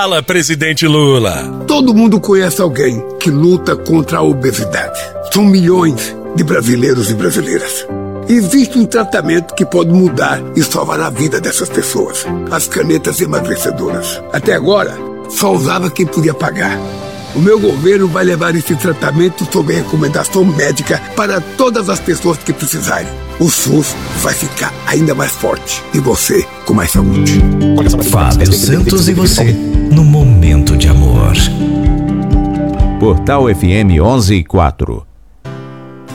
Fala, presidente Lula. Todo mundo conhece alguém que luta contra a obesidade. São milhões de brasileiros e brasileiras. Existe um tratamento que pode mudar e salvar a vida dessas pessoas. As canetas emagrecedoras. Até agora, só usava quem podia pagar. O meu governo vai levar esse tratamento sob recomendação médica para todas as pessoas que precisarem. O SUS vai ficar ainda mais forte e você com mais saúde. Fábio Santos e você no Momento de Amor. Portal FM 11:04.